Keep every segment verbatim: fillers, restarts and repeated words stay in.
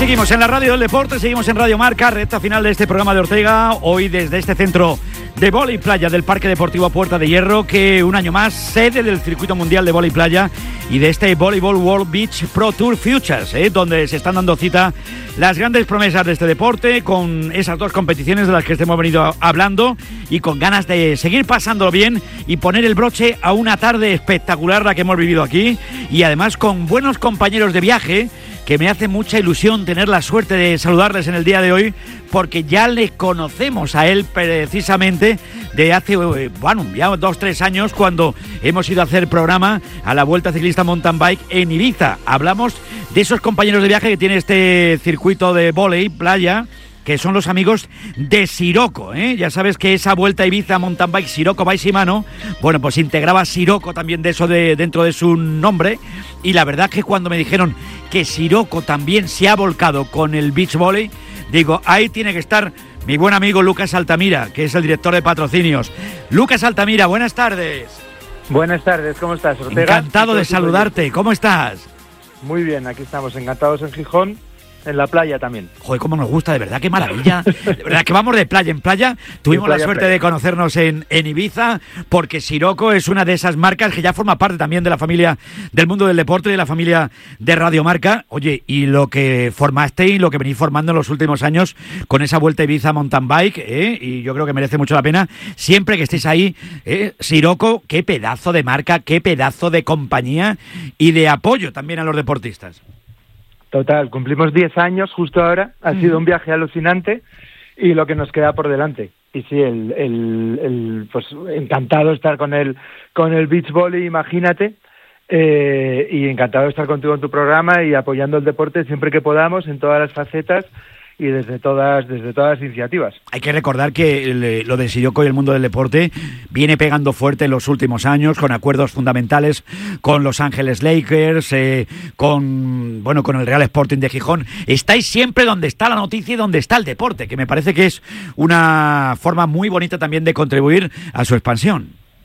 seguimos en la radio del deporte, seguimos en Radio Marca, recta final de este programa de Ortega, hoy desde este centro de vóley playa del Parque Deportivo Puerta de Hierro, que un año más sede del circuito mundial de vóley playa y de este Volleyball World Beach Pro Tour Futures, ¿eh? donde se están dando cita las grandes promesas de este deporte, con esas dos competiciones de las que hemos venido hablando y con ganas de seguir pasándolo bien y poner el broche a una tarde espectacular la que hemos vivido aquí, y además con buenos compañeros de viaje, que me hace mucha ilusión tener la suerte de saludarles en el día de hoy, porque ya le conocemos a él precisamente de hace, bueno, ya dos, tres años, cuando hemos ido a hacer programa a la Vuelta Ciclista Mountain Bike en Ibiza. Hablamos de esos compañeros de viaje que tiene este circuito de vóley playa, que son los amigos de Sirocco, ¿eh? Ya sabes que esa Vuelta a Ibiza Mountain Bike Sirocco by Shimano, bueno, pues integraba Sirocco también de eso de, dentro de su nombre, y la verdad que cuando me dijeron que Sirocco también se ha volcado con el beach volley, digo, ahí tiene que estar mi buen amigo Lucas Altamira, que es el director de patrocinios. Lucas Altamira, buenas tardes. Buenas tardes, ¿cómo estás, Ortega? Encantado de saludarte, ¿cómo estás? Muy bien, aquí estamos, encantados en Gijón. En la playa también. Joder, cómo nos gusta, de verdad, qué maravilla. De verdad que vamos de playa en playa. Tuvimos playa, la suerte playa. de conocernos en, en Ibiza, porque Sirocco es una de esas marcas que ya forma parte también de la familia del mundo del deporte y de la familia de Radio Marca. Oye, y lo que formaste y lo que venís formando en los últimos años con esa Vuelta a Ibiza Mountain Bike, ¿eh? Y yo creo que merece mucho la pena siempre que estéis ahí. ¿eh? Sirocco, qué pedazo de marca, qué pedazo de compañía y de apoyo también a los deportistas. Total, cumplimos diez años justo ahora, ha sido un viaje alucinante y lo que nos queda por delante. Y sí, el, el, el pues encantado de estar con el, con el beach volley, imagínate, eh, y encantado de estar contigo en tu programa y apoyando el deporte siempre que podamos en todas las facetas y desde todas desde todas las iniciativas. Hay que recordar que el, lo de Sirocco y el mundo del deporte viene pegando fuerte en los últimos años, con acuerdos fundamentales con Los Ángeles Lakers, eh, con bueno con el Real Sporting de Gijón. Estáis siempre donde está la noticia y donde está el deporte, que me parece que es una forma muy bonita también de contribuir a su expansión.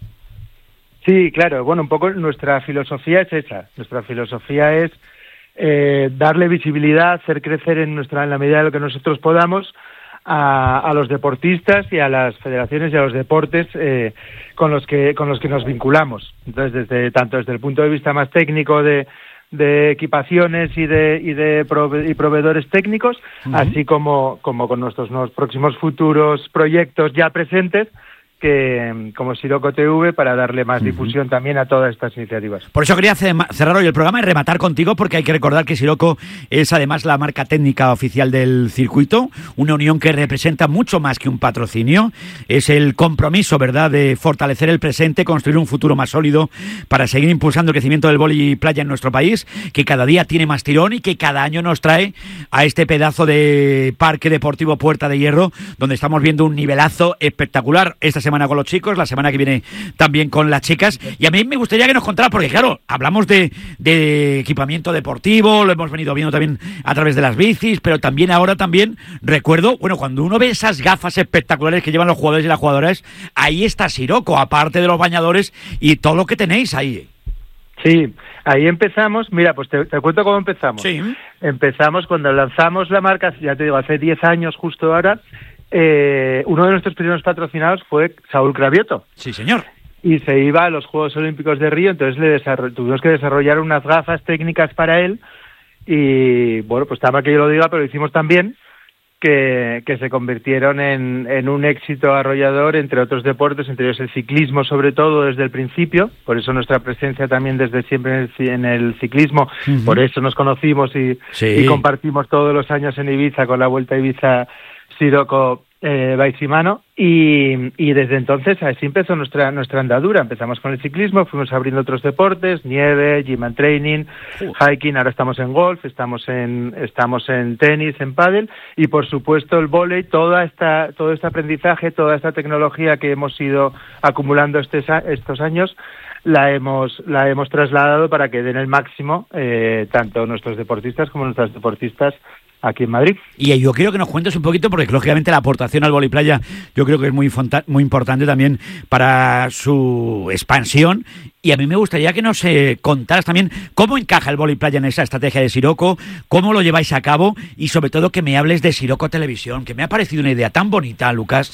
Sí, claro. Bueno, un poco nuestra filosofía es esa. Nuestra filosofía es Eh, darle visibilidad, hacer crecer en nuestra en la medida de lo que nosotros podamos a, a los deportistas y a las federaciones y a los deportes eh, con los que con los que nos vinculamos. Entonces, desde tanto desde el punto de vista más técnico de de equipaciones y de y de prove- y proveedores técnicos, uh-huh. así como como con nuestros nuevos próximos futuros proyectos ya presentes, que como Sirocco T V, para darle más difusión uh-huh. también a todas estas iniciativas. Por eso quería cerrar hoy el programa y rematar contigo, porque hay que recordar que Sirocco es además la marca técnica oficial del circuito, una unión que representa mucho más que un patrocinio, es el compromiso, ¿verdad?, de fortalecer el presente, construir un futuro más sólido para seguir impulsando el crecimiento del vóley playa en nuestro país, que cada día tiene más tirón y que cada año nos trae a este pedazo de Parque Deportivo Puerta de Hierro, donde estamos viendo un nivelazo espectacular esta semana con los chicos, la semana que viene también con las chicas, y a mí me gustaría que nos contaras, porque claro, hablamos de, de equipamiento deportivo, lo hemos venido viendo también a través de las bicis, pero también ahora también recuerdo, bueno, cuando uno ve esas gafas espectaculares que llevan los jugadores y las jugadoras, ahí está Sirocco, aparte de los bañadores y todo lo que tenéis ahí. Sí, ahí empezamos, mira, pues te, te cuento cómo empezamos. Sí. Empezamos cuando lanzamos la marca, ya te digo, hace diez años justo ahora. Eh, uno de nuestros primeros patrocinados fue Saúl Cravioto. Sí, señor. Y se iba a los Juegos Olímpicos de Río, entonces le desarroll- tuvimos que desarrollar unas gafas técnicas para él y, bueno, pues está mal que yo lo diga, pero lo hicimos también, que, que se convirtieron en, en un éxito arrollador entre otros deportes, entre ellos el ciclismo sobre todo desde el principio, por eso nuestra presencia también desde siempre en el, en el ciclismo, uh-huh. por eso nos conocimos y, sí. y compartimos todos los años en Ibiza con la Vuelta a Ibiza Sirocco eh, by Shimano, y, y desde entonces así empezó nuestra nuestra andadura. Empezamos con el ciclismo, fuimos abriendo otros deportes, nieve, gym and training, uh. hiking, ahora estamos en golf, estamos en estamos en tenis, en pádel, y por supuesto el vóley, toda esta todo este aprendizaje, toda esta tecnología que hemos ido acumulando estos, estos años, la hemos la hemos trasladado para que den el máximo eh, tanto nuestros deportistas como nuestras deportistas aquí en Madrid. Y yo quiero que nos cuentes un poquito, porque lógicamente la aportación al vóley playa yo creo que es muy, muy importante también para su expansión. Y a mí me gustaría que nos eh, contaras también cómo encaja el vóley playa en esa estrategia de Siroco, cómo lo lleváis a cabo y sobre todo que me hables de Siroco Televisión, que me ha parecido una idea tan bonita, Lucas.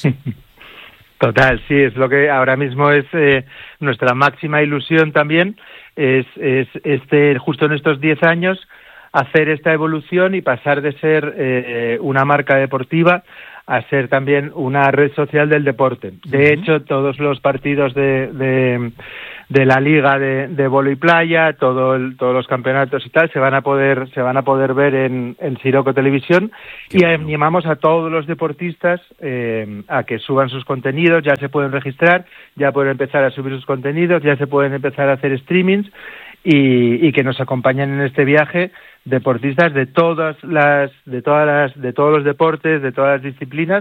Total, sí, es lo que ahora mismo es eh, nuestra máxima ilusión también, es, es este justo en estos diez años hacer esta evolución y pasar de ser eh, una marca deportiva a ser también una red social del deporte. De uh-huh. hecho, todos los partidos de, de, de la liga de, de vóley playa, todo el, todos los campeonatos y tal, se van a poder se van a poder ver en, en Siroco Televisión. Qué y bueno. Animamos a todos los deportistas eh, a que suban sus contenidos. Ya se pueden registrar, ya pueden empezar a subir sus contenidos, ya se pueden empezar a hacer streamings y, y que nos acompañen en este viaje deportistas de todas las de todas las de todos los deportes, de todas las disciplinas,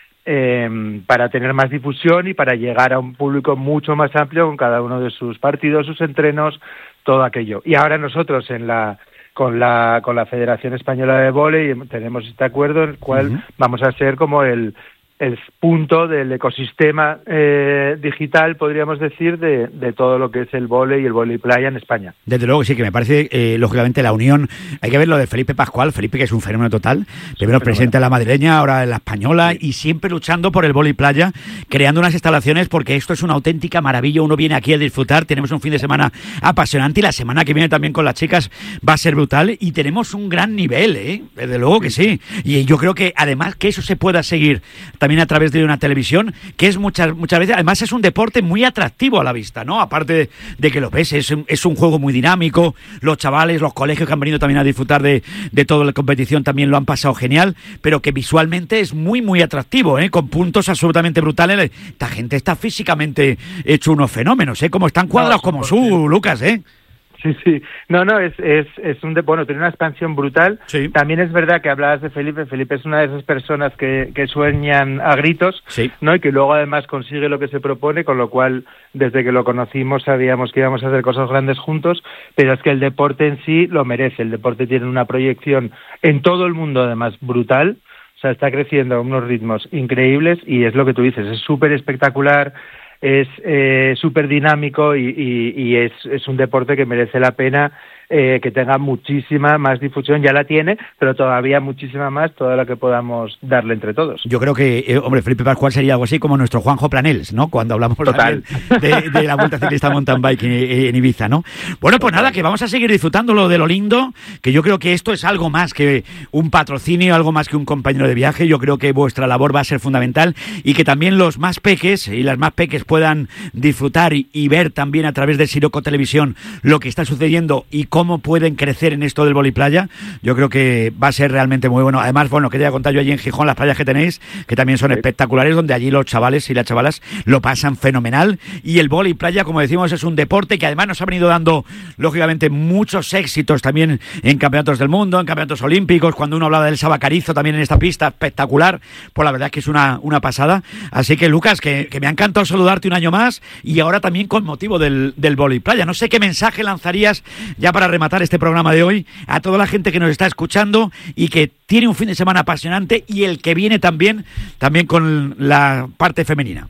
eh, para tener más difusión y para llegar a un público mucho más amplio con cada uno de sus partidos, sus entrenos, todo aquello. Y ahora nosotros en la con la con la Federación Española de Vóley tenemos este acuerdo en el cual uh-huh. vamos a ser como el el punto del ecosistema eh, digital, podríamos decir, de, de todo lo que es el vóley y el vóley playa en España. Desde luego, sí, que me parece, eh, lógicamente, la unión. Hay que ver lo de Felipe Pascual, Felipe, que es un fenómeno total. Primero presidente de la madrileña, ahora en la española, sí. y siempre luchando por el vóley playa, creando unas instalaciones, porque esto es una auténtica maravilla. Uno viene aquí a disfrutar, tenemos un fin de semana apasionante y la semana que viene también con las chicas va a ser brutal y tenemos un gran nivel, ¿eh? Desde luego que sí. Y yo creo que, además, que eso se pueda seguir también a través de una televisión, que es muchas muchas veces, además es un deporte muy atractivo a la vista, ¿no? Aparte de, de que lo ves, es, es un juego muy dinámico, los chavales, los colegios que han venido también a disfrutar de, de toda la competición también lo han pasado genial, pero que visualmente es muy, muy atractivo, ¿eh? Con puntos absolutamente brutales. Esta gente está físicamente hecho unos fenómenos, ¿eh? Como están cuadrados no, como su, Lucas, ¿eh? Sí, sí. No, no, es es es un de, bueno, tiene una expansión brutal. Sí. También es verdad que hablabas de Felipe. Felipe es una de esas personas que, que sueñan a gritos, sí. ¿no? Y que luego además consigue lo que se propone, con lo cual desde que lo conocimos sabíamos que íbamos a hacer cosas grandes juntos, pero es que el deporte en sí lo merece. El deporte tiene una proyección en todo el mundo además brutal. O sea, está creciendo a unos ritmos increíbles y es lo que tú dices, es súper espectacular. Es eh, súper dinámico y, y, y es, es un deporte que merece la pena eh, que tenga muchísima más difusión. Ya la tiene, pero todavía muchísima más, toda la que podamos darle entre todos. Yo creo que, eh, hombre, Felipe Pascual sería algo así como nuestro Juanjo Planels, ¿no? Cuando hablamos Total. De, de la Vuelta Ciclista Mountain Bike en, en Ibiza, ¿no? Bueno, pues nada, que vamos a seguir disfrutando lo de lo lindo, que yo creo que esto es algo más que un patrocinio, algo más que un compañero de viaje. Yo creo que vuestra labor va a ser fundamental y que también los más peques y las más peques puedan disfrutar y, y ver también a través de Siroco Televisión lo que está sucediendo y cómo pueden crecer en esto del vóley playa. Yo creo que va a ser realmente muy bueno. Además, bueno, quería contar yo allí en Gijón las playas que tenéis, que también son sí. espectaculares, donde allí los chavales y las chavalas lo pasan fenomenal. Y el vóley playa, como decimos, es un deporte que además nos ha venido dando, lógicamente, muchos éxitos también en campeonatos del mundo, en campeonatos olímpicos. Cuando uno hablaba del Sabacarizo también en esta pista, espectacular. Pues la verdad es que es una, una pasada. Así que, Lucas, que, que me ha encantado saludarte un año más y ahora también con motivo del, del vóley playa. No sé qué mensaje lanzarías ya para rematar este programa de hoy a toda la gente que nos está escuchando y que tiene un fin de semana apasionante y el que viene también, también con la parte femenina.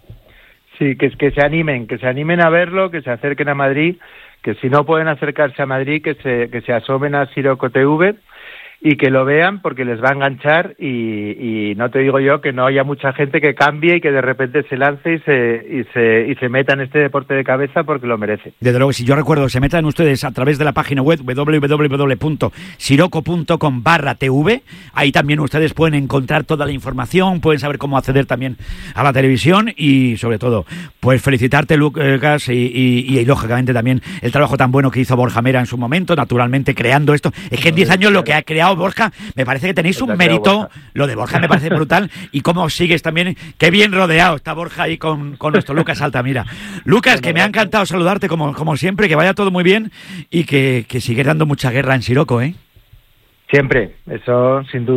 Sí, que, que se animen, que se animen a verlo, que se acerquen a Madrid, que si no pueden acercarse a Madrid, que se, que se asomen a Siroco T V y que lo vean porque les va a enganchar y, y no te digo yo que no haya mucha gente que cambie y que de repente se lance y se y se y se meta en este deporte de cabeza porque lo merece. Desde luego, si yo recuerdo, se metan ustedes a través de la página web doble u doble u doble u punto siroco punto com barra T V, ahí también ustedes pueden encontrar toda la información, pueden saber cómo acceder también a la televisión y sobre todo, pues felicitarte, Lucas, y, y, y lógicamente también el trabajo tan bueno que hizo Borja Mera en su momento, naturalmente creando esto. Es que en diez años lo que ha creado Borja, me parece que tenéis un mérito, lo de Borja me parece brutal, y cómo sigues también, qué bien rodeado está Borja ahí con, con nuestro Lucas Altamira. Lucas, que me ha encantado saludarte como, como siempre, que vaya todo muy bien y que, que sigues dando mucha guerra en Siroco, ¿eh? Siempre, eso sin duda.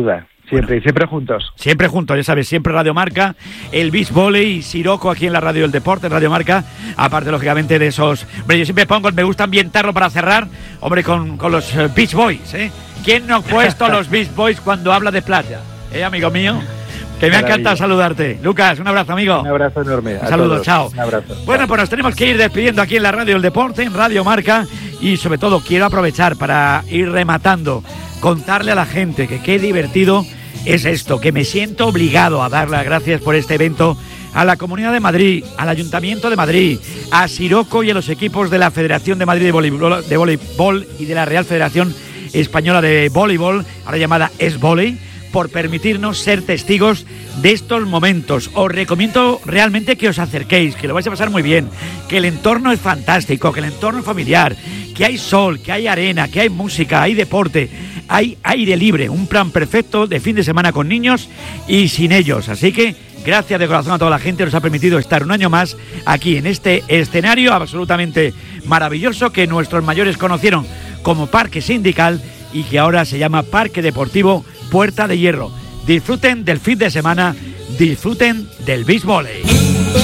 Siempre, Bueno, y siempre juntos. Siempre juntos, ya sabes, siempre Radio Marca, el Beach Volley y Siroco aquí en la radio del deporte, en Radio Marca, aparte lógicamente de esos... Hombre, yo siempre pongo, me gusta ambientarlo para cerrar, hombre, con, con los uh, Beach Boys, ¿eh? ¿Quién no ha puesto los Beach Boys cuando habla de playa? ¿Eh, amigo mío? Que me encanta saludarte. Lucas, un abrazo, amigo. Un abrazo enorme. Un saludo, chao. Un abrazo. Bueno, chao. pues nos tenemos que ir despidiendo aquí en la radio del deporte, en Radio Marca, y sobre todo quiero aprovechar para ir rematando, contarle a la gente que qué divertido es esto, que me siento obligado a dar las gracias por este evento a la Comunidad de Madrid, al Ayuntamiento de Madrid, a Siroco y a los equipos de la Federación de Madrid de Voleibol, de Voleibol y de la Real Federación Española de Voleibol, ahora llamada S-Volley, por permitirnos ser testigos de estos momentos. Os recomiendo realmente que os acerquéis, que lo vais a pasar muy bien, que el entorno es fantástico, que el entorno es familiar, que hay sol, que hay arena, que hay música, hay deporte, hay aire libre, un plan perfecto de fin de semana con niños y sin ellos. Así que gracias de corazón a toda la gente que nos ha permitido estar un año más aquí en este escenario absolutamente maravilloso que nuestros mayores conocieron como Parque Sindical y que ahora se llama Parque Deportivo Puerta de Hierro. Disfruten del fin de semana, disfruten del beach volley.